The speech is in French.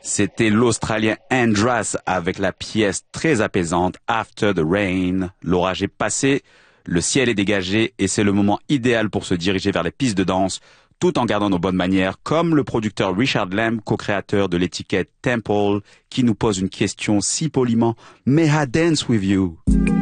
C'était l'Australien Andras avec la pièce très apaisante After the Rain. L'orage est passé, le ciel est dégagé et c'est le moment idéal pour se diriger vers les pistes de danse tout en gardant nos bonnes manières, comme le producteur Richard Lamb, co-créateur de l'étiquette Temple, qui nous pose une question si poliment. May I dance with you?